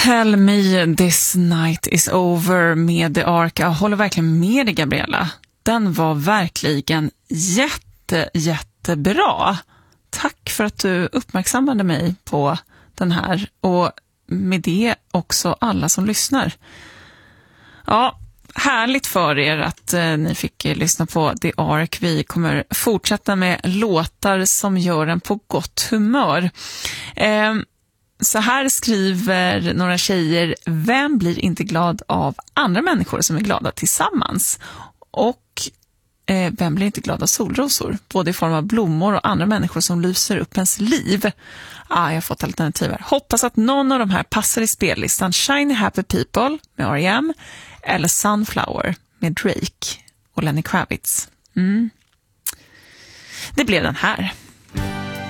Tell me this night is over med The Ark. Jag håller verkligen med dig, Gabriella. Den var verkligen jättebra. Tack för att du uppmärksammade mig på den här. Och med det också alla som lyssnar. Ja, härligt för er att ni fick lyssna på The Ark. Vi kommer fortsätta med låtar som gör en på gott humör. Så här skriver några tjejer: vem blir inte glad av andra människor som är glada tillsammans? Och vem blir inte glad av solrosor? Både i form av blommor och andra människor som lyser upp ens liv. Jag har fått alternativer. Hoppas att någon av de här passar i spellistan. Shiny Happy People med R.E.M. eller Sunflower med Drake och Lenny Kravitz. Det blev den här.